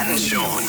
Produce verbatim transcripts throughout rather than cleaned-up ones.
Nat and Sean.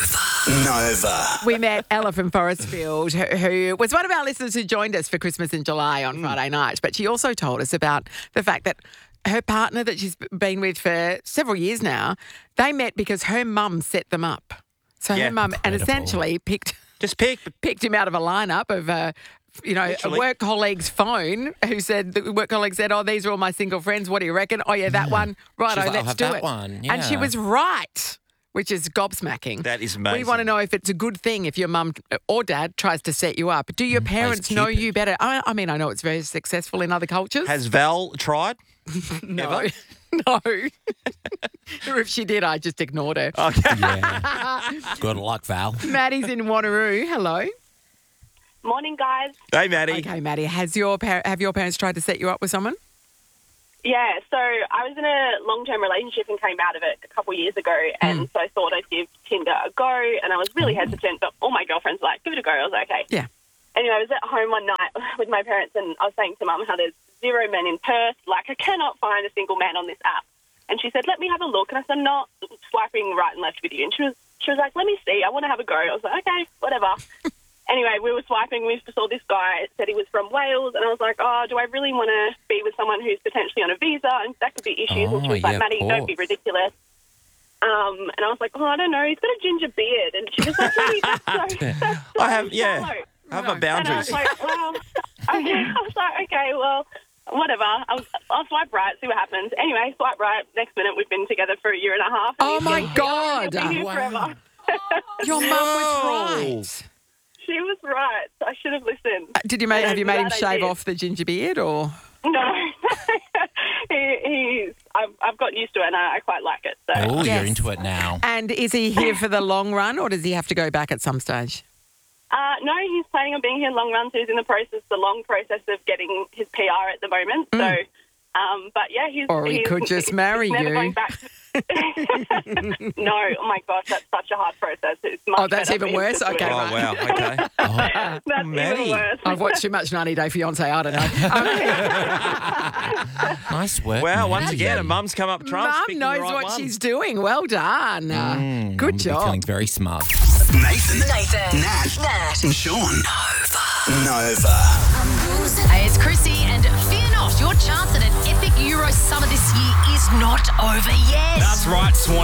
Nova. We met Ella from Forestfield, who, who was one of our listeners who joined us for Christmas in July on Friday night. But she also told us about the fact that her partner that she's been with for several years now, they met because her mum set them up. So Yeah. her mum and Incredible. essentially picked Just pick. picked him out of a lineup of uh, you know, Literally. a work colleague's phone who said, the work colleague said, oh, these are all my single friends. What do you reckon? Oh, yeah, that one. Righto, She's like, I'll let's have do that it. one, And she yeah. was right, which is gobsmacking. That is We amazing. want to know if it's a good thing if your mum or dad tries to set you up. Do your parents know Cupid. you better? I, I mean, I know it's very successful in other cultures. Has Val tried? no. ever? No. Or if she did, I just ignored her. Okay. Yeah. Good luck, Val. Maddie's in Wanneroo. Hello. Morning, guys. Hey, Maddie. Okay, Maddie, has your par- have your parents tried to set you up with someone? Yeah, so I was in a long-term relationship and came out of it a couple of years ago, and so I thought I'd give Tinder a go, and I was really hesitant, but all my girlfriends were like, give it a go. I was like, okay. Yeah. Anyway, I was at home one night with my parents, and I was saying to Mum how there's zero men in Perth. Like, I cannot find a single man on this app. And she said, let me have a look. And I said, I'm not swiping right and left with you. And she was, she was like, let me see. I want to have a go. I was like, okay, whatever. Anyway, we were swiping. We saw this guy, said he was from Wales. And I was like, oh, do I really want to be with someone who's potentially on a visa? And that could be issues. Oh, and she was yeah, like, of Maddie, don't be course. ridiculous. Um, and I was like, oh, I don't know. He's got a ginger beard. And she was like, really, that's so, that's so I have, yeah. shallow. I have my And I boundaries. was like, well, okay. I was like, okay, well, whatever. I'll, I'll swipe right, see what happens. Anyway, swipe right. Next minute, we've been together for a year and a half. and Oh, he's my getting- God. He'll be here Wow. forever. Your mum was right. She was right. I should have listened. Did you make, have you made him Glad I shave did. off the ginger beard or? No. he, he's, I've, I've got used to it and I, I quite like it. So. Oh, Yes. you're into it now. And is he here for the long run or does he have to go back at some stage? Uh, no, he's planning on being here long run, so he's in the process, the long process of getting his P R at the moment. So, um, but yeah, he's... Or he he's, could just marry he's never you. Going back. No, oh my gosh, that's such a hard process. It's much Oh, that's better even for him worse? to do Okay, it. Oh, right. wow. Okay. Oh, That's Maddie. even worse. I've watched too much ninety Day Fiancé. I don't know. nice work. Wow, Maddie. once again, a mum's come up trumps. Mum picking the knows right what one. she's doing. Well done. Uh, Mm, good I'm job. feeling very smart. Nathan. Nathan. Nat. Nat. And Sean. Nova. Hey, it's Chrissy, and fear not, your chance at an epic Euro summer this year is not over yet. That's right, Swan.